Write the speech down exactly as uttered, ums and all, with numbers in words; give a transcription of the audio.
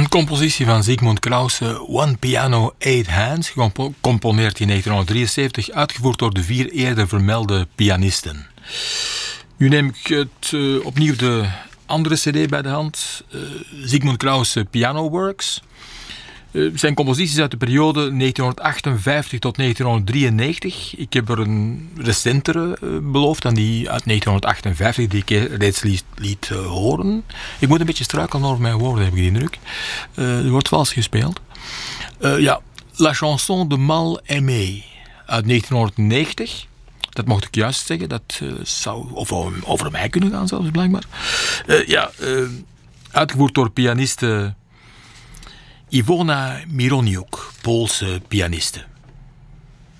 Een compositie van Zygmunt Krausse, One Piano, Eight Hands, gecomponeerd in negentien drieënzeventig, uitgevoerd door de vier eerder vermelde pianisten. Nu neem ik het, uh, opnieuw de andere cd bij de hand, uh, Zygmunt Krausse Piano Works. Uh, zijn composities uit de periode negentien achtenvijftig tot negentien drieënnegentig. Ik heb er een recentere uh, beloofd dan die uit negentien achtenvijftig, die ik reeds liet, liet uh, horen. Ik moet een beetje struikelen over mijn woorden, heb ik die indruk. Uh, er wordt vals gespeeld. Uh, ja, La Chanson de Mal Aimé uit negentien negentig. Dat mocht ik juist zeggen. Dat uh, zou over, over mij kunnen gaan zelfs, blijkbaar. Uh, ja, uh, uitgevoerd door pianiste Iwona Mironiuk, Poolse pianiste.